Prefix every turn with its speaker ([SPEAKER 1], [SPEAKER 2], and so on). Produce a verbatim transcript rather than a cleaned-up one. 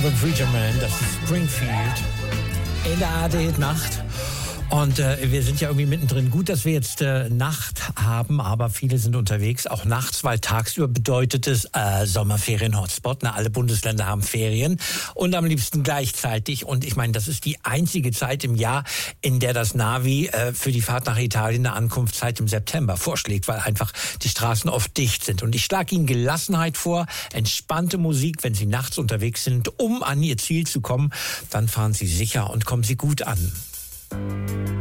[SPEAKER 1] The Preacher Man, das ist Springfield in der A R D-Nacht. Und äh, wir sind ja irgendwie mittendrin. Gut, dass wir jetzt äh, Nacht haben, aber viele sind unterwegs, auch nachts, weil tagsüber bedeutet es äh, Sommerferien-Hotspot. Na, alle Bundesländer haben Ferien und am liebsten gleichzeitig. Und ich meine, das ist die einzige Zeit im Jahr, in der das Navi äh, für die Fahrt nach Italien eine Ankunftszeit im September vorschlägt, weil einfach die Straßen oft dicht sind. Und ich schlage Ihnen Gelassenheit vor, entspannte Musik, wenn Sie nachts unterwegs sind, um an Ihr Ziel zu kommen. Dann fahren Sie sicher und kommen Sie gut an.